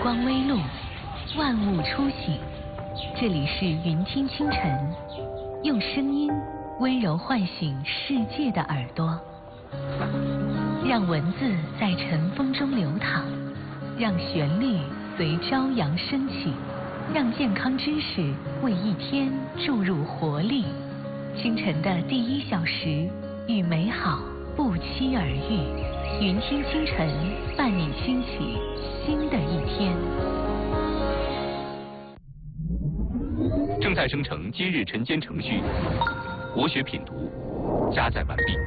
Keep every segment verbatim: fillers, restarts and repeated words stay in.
光微露，万物初醒。这里是云听清晨，用声音温柔唤醒世界的耳朵，让文字在晨风中流淌，让旋律随朝阳升起，让健康知识为一天注入活力。清晨的第一小时，与美好不期而遇。云听清晨，伴你兴起新的一天。 正在生成今日晨间程序，国学品读，加载完毕。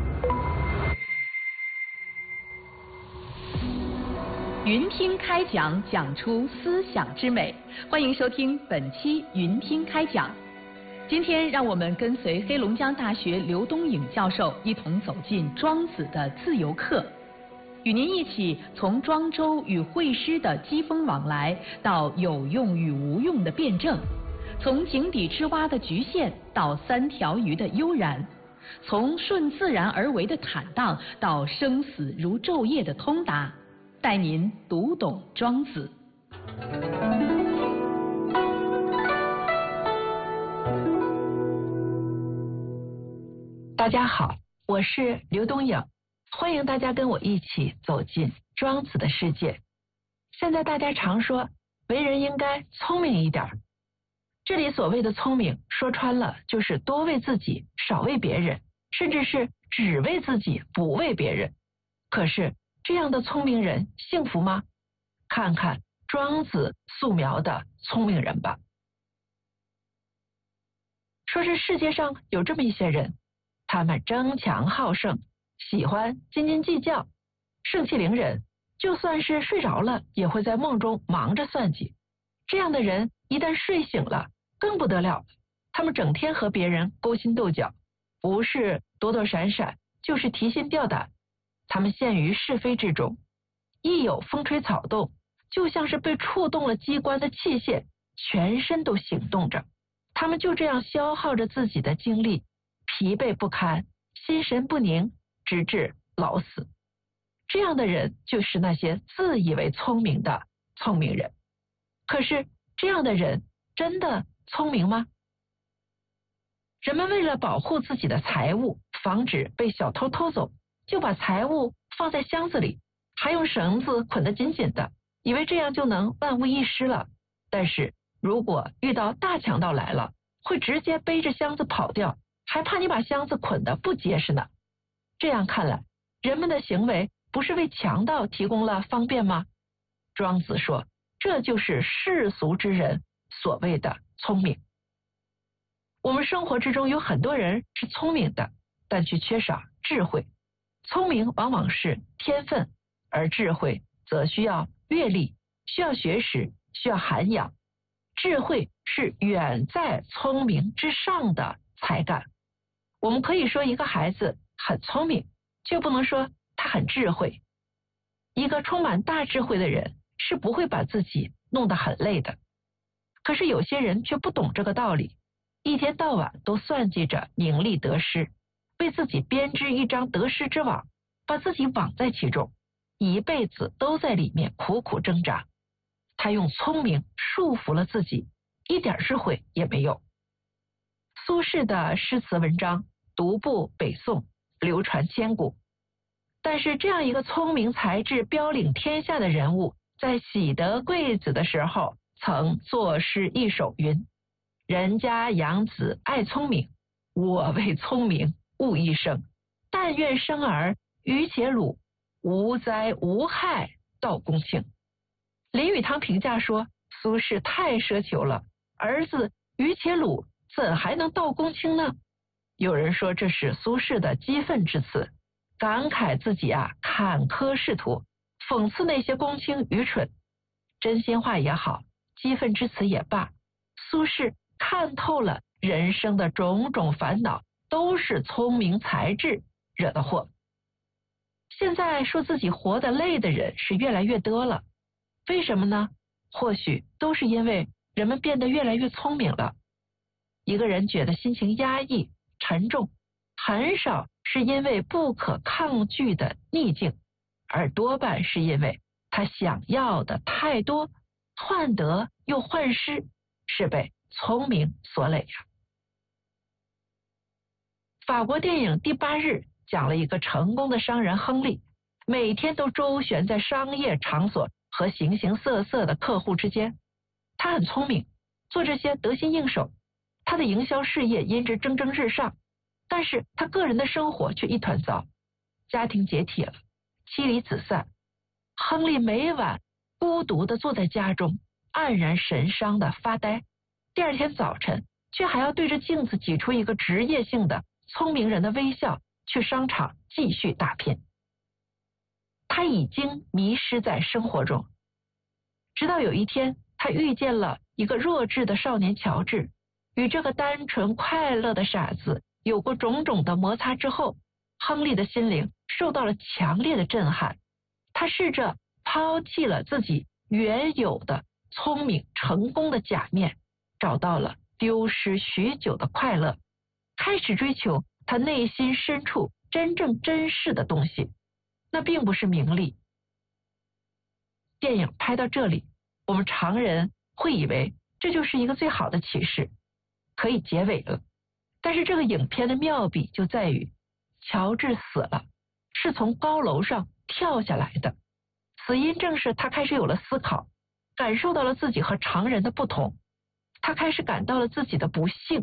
云听开讲，讲出思想之美。欢迎收听本期云听开讲。今天让我们跟随黑龙江大学刘东颖教授一同走进庄子的自由课，与您一起从庄周与惠施的机锋往来，到有用与无用的辩证，从井底之蛙的局限到三条鱼的悠然，从顺自然而为的坦荡到生死如昼夜的通达，带您读懂庄子。 大家好，我是刘东颖，欢迎大家跟我一起走进庄子的世界。现在大家常说为人应该聪明一点，这里所谓的聪明，说穿了就是多为自己，少为别人，甚至是只为自己，不为别人。可是这样的聪明人幸福吗？看看庄子素描的聪明人吧。说是世界上有这么一些人，他们争强好胜，喜欢斤斤计较，盛气凌人，就算是睡着了也会在梦中忙着算计。这样的人一旦睡醒了更不得了，他们整天和别人勾心斗角，不是躲躲闪闪，就是提心吊胆。他们陷于是非之中，一有风吹草动，就像是被触动了机关的器械，全身都行动着。他们就这样消耗着自己的精力，疲惫不堪，心神不宁，直至老死。这样的人就是那些自以为聪明的聪明人。可是这样的人真的聪明吗？人们为了保护自己的财物，防止被小偷偷走，就把财物放在箱子里，还用绳子捆得紧紧的，以为这样就能万无一失了。但是如果遇到大强盗来了，会直接背着箱子跑掉，还怕你把箱子捆得不结实呢。这样看来，人们的行为不是为强盗提供了方便吗？庄子说，这就是世俗之人所谓的聪明。我们生活之中有很多人是聪明的，但却缺少智慧。聪明往往是天分，而智慧则需要阅历，需要学识，需要涵养。智慧是远在聪明之上的才干。我们可以说一个孩子很聪明，却不能说他很智慧。一个充满大智慧的人是不会把自己弄得很累的。可是有些人却不懂这个道理，一天到晚都算计着名利得失，为自己编织一张得失之网，把自己网在其中，一辈子都在里面苦苦挣扎。他用聪明束缚了自己，一点智慧也没有。苏轼的诗词文章独步北宋，流传千古。但是这样一个聪明才智标领天下的人物，在喜得贵子的时候曾作诗一首云：人家养子爱聪明，我为聪明误一生。但愿生儿愚且鲁，无灾无害道公卿。林语堂评价说，苏轼太奢求了，儿子愚且鲁，怎还能道公卿呢？有人说这是苏轼的激愤之词，感慨自己啊坎坷仕途，讽刺那些公卿愚蠢。真心话也好，激愤之词也罢，苏轼看透了人生的种种烦恼都是聪明才智惹的祸。现在说自己活得累的人是越来越多了，为什么呢？或许都是因为人们变得越来越聪明了。一个人觉得心情压抑沉重，很少是因为不可抗拒的逆境，而多半是因为他想要的太多，患得又患失，是被聪明所累呀。法国电影《第八日》讲了一个成功的商人亨利，每天都周旋在商业场所和形形色色的客户之间。他很聪明，做这些得心应手，他的营销事业因之蒸蒸日上，但是他个人的生活却一团糟，家庭解体了，妻离子散。亨利每晚孤独地坐在家中，黯然神伤地发呆，第二天早晨却还要对着镜子挤出一个职业性的聪明人的微笑，去商场继续打拼。他已经迷失在生活中，直到有一天他遇见了一个弱智的少年乔治，与这个单纯快乐的傻子有过种种的摩擦之后，亨利的心灵受到了强烈的震撼。他试着抛弃了自己原有的聪明成功的假面，找到了丢失许久的快乐，开始追求他内心深处真正珍视的东西，那并不是名利。电影拍到这里，我们常人会以为这就是一个最好的启示，可以结尾了。但是这个影片的妙笔就在于，乔治死了，是从高楼上跳下来的，死因正是他开始有了思考，感受到了自己和常人的不同，他开始感到了自己的不幸。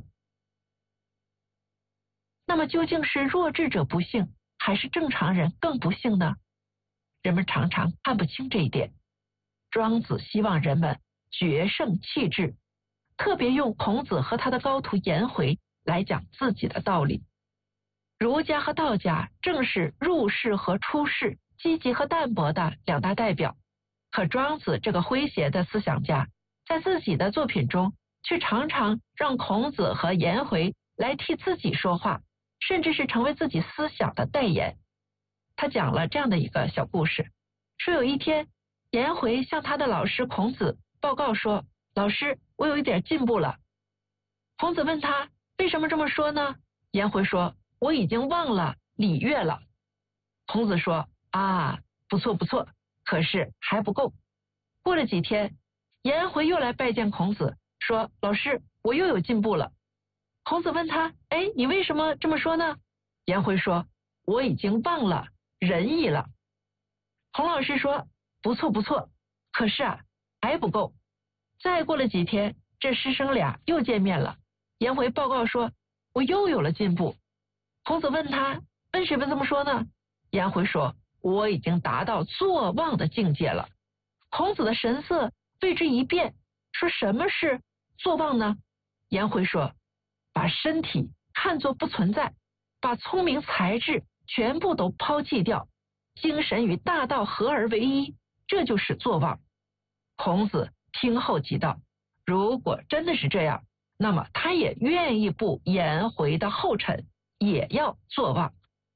那么究竟是弱智者不幸，还是正常人更不幸呢？人们常常看不清这一点。庄子希望人们决胜气质，特别用孔子和他的高徒颜回来讲自己的道理。儒家和道家正是入世和出世、积极和淡泊的两大代表，可庄子这个诙谐的思想家，在自己的作品中却常常让孔子和颜回来替自己说话，甚至是成为自己思想的代言。他讲了这样的一个小故事，说有一天颜回向他的老师孔子报告说，老师，我有一点进步了。孔子问他为什么这么说呢？颜回说，我已经忘了礼乐了。孔子说，啊，不错不错，可是还不够。过了几天，颜回又来拜见孔子，说，老师，我又有进步了。孔子问他，哎，你为什么这么说呢？颜回说，我已经忘了仁义了。孔老师说，不错不错，可是啊，还不够。再过了几天，这师生俩又见面了，颜回报告说，我又有了进步。孔子问他，为什么这么说呢？颜回说，我已经达到坐忘的境界了。孔子的神色为之一变，说，什么是坐忘呢？颜回说，把身体看作不存在，把聪明才智全部都抛弃掉，精神与大道合而为一，这就是坐忘。孔子听后即道，如果真的是这样，那么他也愿意步颜回的后尘，也要坐忘。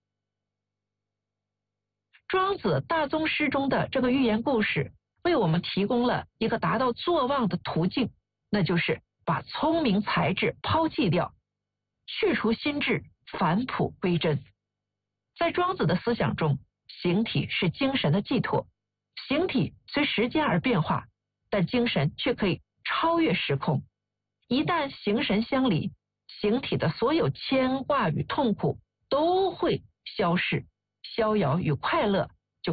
庄子大宗师中的这个寓言故事为我们提供了一个达到坐忘的途径，那就是把聪明才智抛弃掉，去除心智，返璞归真。在庄子的思想中，形体是精神的寄托，形体随时间而变化，但精神却可以超越时空。一旦形神相离，形体的所有牵挂与痛苦都会消逝，逍遥与快乐